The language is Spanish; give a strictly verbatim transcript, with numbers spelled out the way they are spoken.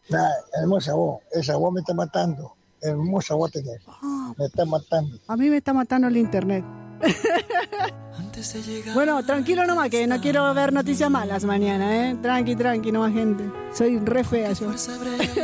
Nah, hermosa voz, esa voz me está matando. Hermosa voz tenés. Ah, Me está matando. a mí me está matando el internet. Bueno, tranquilo nomás, que no quiero ver noticias malas mañana, ¿eh? Tranqui, tranqui nomás, gente. Soy re fea yo.